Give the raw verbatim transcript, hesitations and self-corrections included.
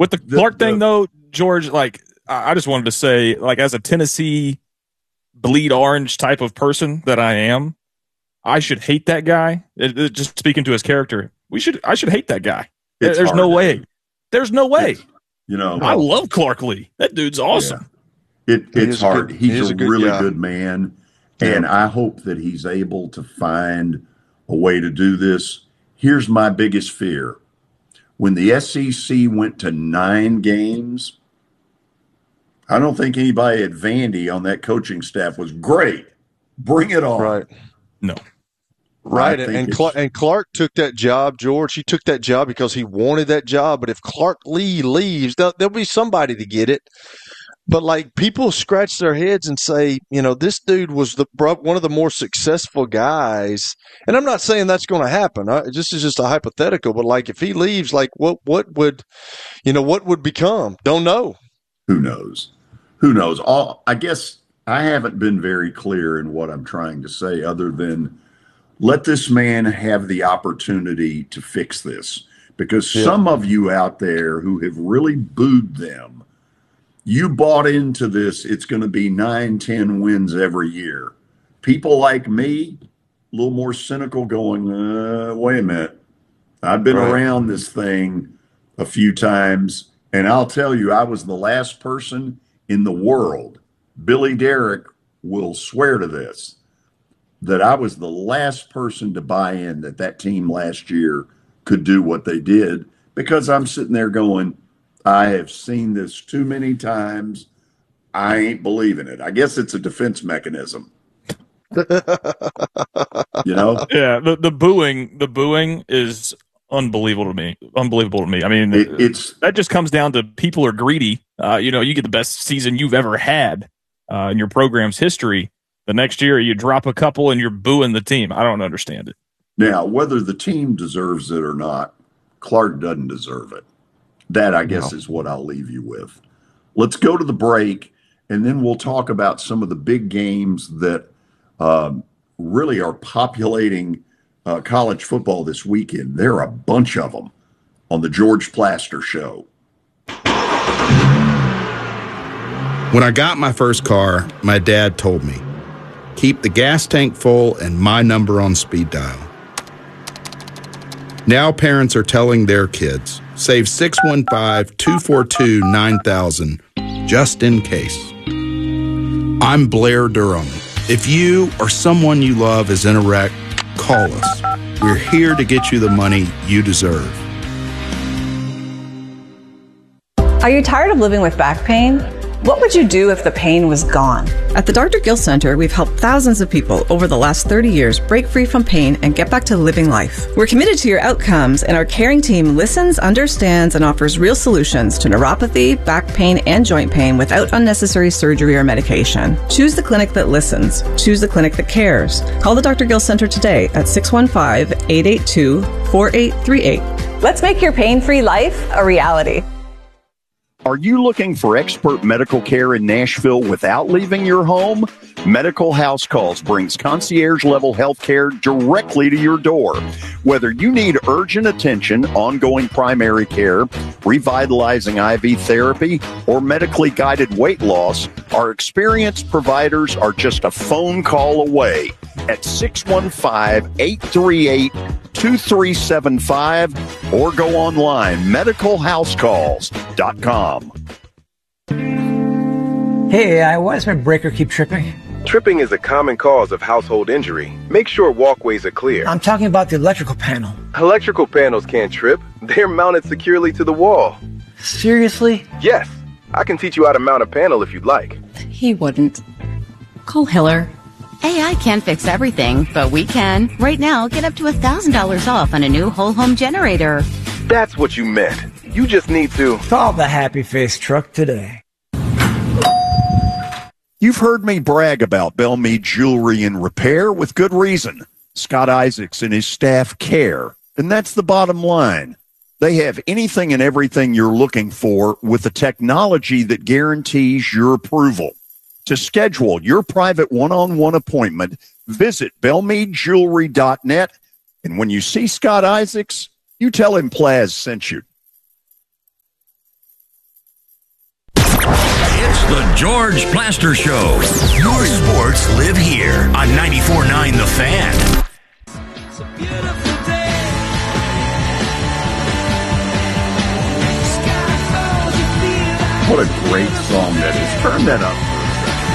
With the, the Clark thing, the, though, George, like, I just wanted to say, like, as a Tennessee bleed orange type of person that I am, I should hate that guy. It, it, just speaking to his character, we should. I should hate that guy. It's There's no way. Do. There's no way. It's, you know, I love Clark Lee. That dude's awesome. Yeah. It, it's he hard. Good, he's, he's a, a good, really yeah. good man, and yeah. I hope that he's able to find a way to do this. Here's my biggest fear: when the S E C went to nine games, I don't think anybody at Vandy on that coaching staff was great. Bring it on. Right. No. Right. And Clark, and Clark took that job, George. He took that job because he wanted that job. But if Clark Lee leaves, there'll, there'll be somebody to get it. But, like, people scratch their heads and say, you know, this dude was the one of the more successful guys. And I'm not saying that's going to happen. I, this is just a hypothetical. But, like, if he leaves, like, what, what would, you know, what would become? Don't know. Who knows? Who knows? All I guess I haven't been very clear in what I'm trying to say other than let this man have the opportunity to fix this, because yeah. some of you out there who have really booed them, you bought into this. It's going to be nine, ten wins every year. People like me, a little more cynical, going, uh, wait a minute. I've been right. around this thing a few times, and I'll tell you, I was the last person in the world, Billy Derrick will swear to this, that I was the last person to buy in that that team last year could do what they did, because I'm sitting there going, I have seen this too many times. I ain't believing it. I guess it's a defense mechanism. You know? Yeah, the, the booing, the booing is unbelievable to me. Unbelievable to me. I mean, it, it's that just comes down to people are greedy. Uh, you know, you get the best season you've ever had uh, in your program's history. The next year, you drop a couple and you're booing the team. I don't understand it. Now, whether the team deserves it or not, Clark doesn't deserve it. That, I guess, no. is what I'll leave you with. Let's go to the break, and then we'll talk about some of the big games that um, really are populating uh, college football this weekend. There are a bunch of them on the George Plaster Show. When I got my first car, my dad told me, keep the gas tank full and my number on speed dial. Now parents are telling their kids, save six one five, two four two, nine thousand just in case. I'm Blair Durham. If you or someone you love is in a wreck, call us. We're here to get you the money you deserve. Are you tired of living with back pain? What would you do if the pain was gone? At the Doctor Gill Center, we've helped thousands of people over the last thirty years break free from pain and get back to living life. We're committed to your outcomes, and our caring team listens, understands, and offers real solutions to neuropathy, back pain, and joint pain without unnecessary surgery or medication. Choose the clinic that listens. Choose the clinic that cares. Call the Doctor Gill Center today at six one five, eight eight two, four eight three eight. Let's make your pain-free life a reality. Are you looking for expert medical care in Nashville without leaving your home? Medical House Calls brings concierge-level health care directly to your door. Whether you need urgent attention, ongoing primary care, revitalizing I V therapy, or medically guided weight loss, our experienced providers are just a phone call away at six one five, eight three eight, two three seven five or go online, medical house calls dot com. Hey, uh, why does my breaker keep tripping? Tripping is a common cause of household injury. Make sure walkways are clear. I'm talking about the electrical panel. Electrical panels can't trip. They're mounted securely to the wall. Seriously? Yes. I can teach you how to mount a panel if you'd like. He wouldn't. Call Hiller. A I can't fix everything, but we can. Right now, get up to one thousand dollars off on a new whole home generator. That's what you meant. You just need to call the Happy Face truck today. You've heard me brag about Belmead Jewelry and Repair with good reason. Scott Isaacs and his staff care, and that's the bottom line. They have anything and everything you're looking for with the technology that guarantees your approval. To schedule your private one-on-one appointment, visit belmead jewelry dot net, and when you see Scott Isaacs, you tell him Plaz sent you. The George Plaster Show. Your sports live here on ninety-four point nine The Fan. It's a beautiful day. What a great song that is. Turn that up.